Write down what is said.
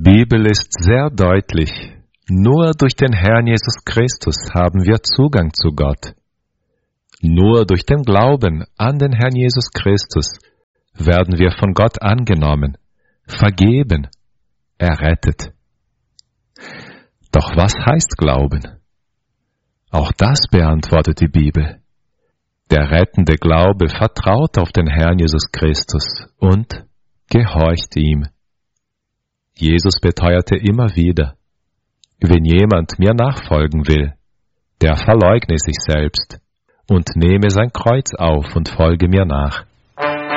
Bibel ist sehr deutlich. Nur durch den Herrn Jesus Christus haben wir Zugang zu Gott. Nur durch den Glauben an den Herrn Jesus Christus werden wir von Gott angenommen, vergeben, errettet. Doch was heißt Glauben? Auch das beantwortet die Bibel. Der rettende Glaube vertraut auf den Herrn Jesus Christus und gehorcht ihm. Jesus beteuerte immer wieder: Wenn jemand mir nachfolgen will, der verleugne sich selbst und nehme sein Kreuz auf und folge mir nach.